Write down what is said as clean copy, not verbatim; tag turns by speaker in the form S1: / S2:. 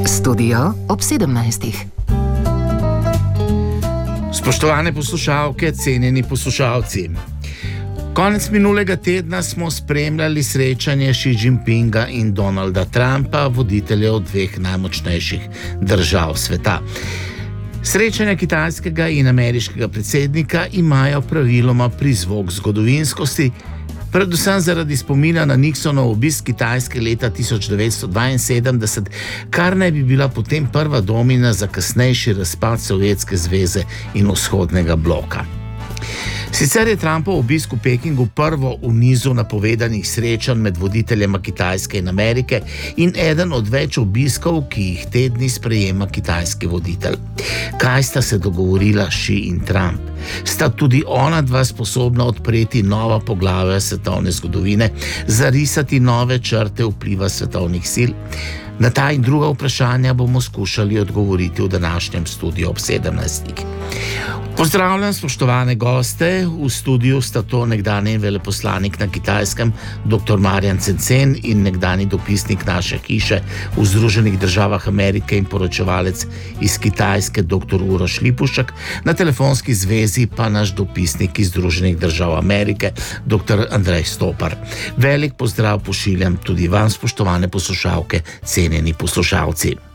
S1: Studio ob 17.
S2: Spoštovane poslušalke, cenjeni poslušalci. Konec minulega tedna smo spremljali srečanje Xi Jinpinga in Donalda Trumpa, voditeljev dveh najmočnejših držav sveta. Srečanja kitajskega in ameriškega predsednika imajo praviloma prizvok zgodovinskosti, predvsem zaradi spomina na Nixonov obisk Kitajske leta 1972, kar naj bi bila potem prva domina za kasnejši razpad Sovjetske zveze in vzhodnega bloka. Sicer je Trumpov obisk v Pekingu prvo v nizu napovedanih srečanj med voditeljema Kitajske in Amerike in eden od več obiskov, ki jih te dni sprejema kitajski voditelj. Kaj sta se dogovorila Xi in Trump? Sta tudi ona dva sposobna odpreti nova poglavja svetovne zgodovine, zarisati nove črte vpliva svetovnih sil? Na ta in druga vprašanja bomo skušali odgovoriti v današnjem studiu ob 17. Pozdravljam spoštovane goste. V studiu sta to nekdanji veleposlanik na Kitajskem, dr. Marjan Cencen, in nekdanji dopisnik naše hiše v Združenih državah Amerike in poročevalec iz Kitajske, dr. Uroš Lipuščak, na telefonski zvezi pa naš dopisnik iz Združenih držav Amerike, dr. Andrej Stopar. Velik pozdrav pošiljam tudi vam, spoštovane poslušalke, cenjeni poslušalci.